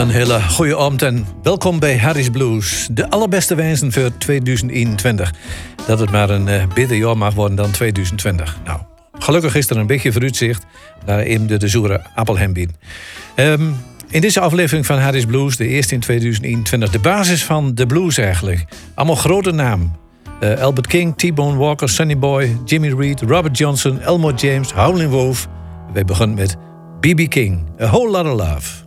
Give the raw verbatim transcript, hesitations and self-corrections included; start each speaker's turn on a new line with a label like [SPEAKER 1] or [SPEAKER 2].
[SPEAKER 1] Een hele goede avond en welkom bij Harry's Blues. De allerbeste wensen voor tweeduizend eenentwintig. Dat het maar een uh, beter jaar mag worden dan tweeduizend twintig. Nou, gelukkig is er een beetje vooruitzicht naar even de, de zure appelhembien. Um, in deze aflevering van Harry's Blues, de eerste in tweeduizend eenentwintig, de basis van de blues eigenlijk. Allemaal grote namen. Uh, Albert King, T-Bone Walker, Sonny Boy, Jimmy Reed, Robert Johnson, Elmore James, Howlin' Wolf. Wij beginnen met B B King, A Whole Lotta Love.